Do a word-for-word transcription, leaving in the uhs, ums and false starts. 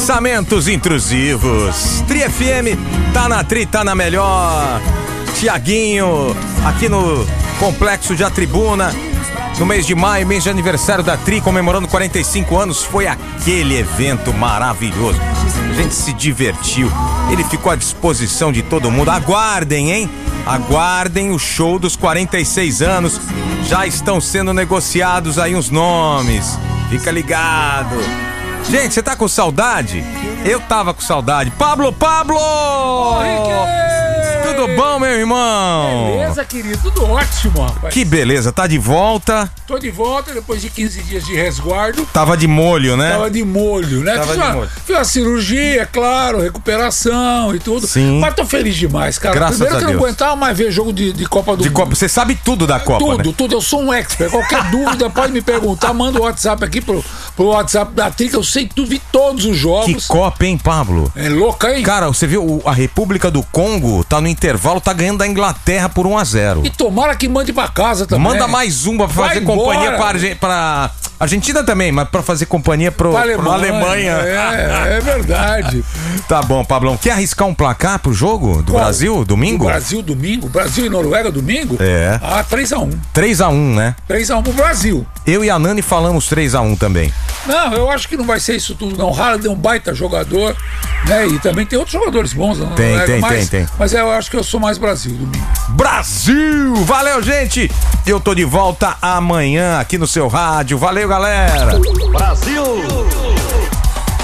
Pensamentos intrusivos. Tri F M, tá na Tri, tá na melhor. Tiaguinho, aqui no Complexo de A Tribuna, no mês de maio, mês de aniversário da Tri, comemorando quarenta e cinco anos. Foi aquele evento maravilhoso. A gente se divertiu. Ele ficou à disposição de todo mundo. Aguardem, hein? Aguardem o show dos quarenta e seis anos. Já estão sendo negociados aí uns nomes. Fica ligado. Gente, você tá com saudade? Eu tava com saudade. Pablo, Pablo! Ô, tudo bom, meu irmão? Beleza, querido, tudo ótimo, rapaz. Que beleza, tá de volta? Tô de volta depois de quinze dias de resguardo. Tava de molho, né? Tava de molho, né? Tava fiz, de uma, molho. fiz uma cirurgia, claro, recuperação e tudo. Sim. Mas tô feliz demais, cara. Graças Primeiro a que eu não Deus. aguentava mais ver jogo de, de Copa do De Mundo. Copa, você sabe tudo da Copa, Tudo, né? tudo. Eu sou um expert. Qualquer dúvida pode me perguntar. Manda o WhatsApp aqui pro, pro WhatsApp da Tri, que eu sei tudo, vi todos os Que jogos. Copa, hein, Pablo? É louca, hein? Cara, você viu, o- a República do Congo tá no intervalo, tá ganhando da Inglaterra por um a zero. E tomara que mande pra casa também. Manda mais uma pra Vai fazer embora. companhia pra, Argen- pra Argentina também, mas pra fazer companhia pro, Pra pro Alemanha. É, é verdade. Tá bom, Pablão. Quer arriscar um placar pro jogo do Qual? Brasil, domingo? Do Brasil, domingo. Brasil e Noruega, domingo? É. Ah, três a um. três a um, né? três a um pro Brasil. Eu e a Nani falamos três a um também. Não, eu acho que não vai ser isso tudo, não. O Haaland é um baita jogador, né? E também tem outros jogadores bons. Na Tem, Noruega, tem, mas, tem, tem. Mas eu acho que eu sou mais Brasil, domingo. Brasil! Valeu, gente! Eu tô de volta amanhã aqui no seu rádio. Valeu, galera! Brasil!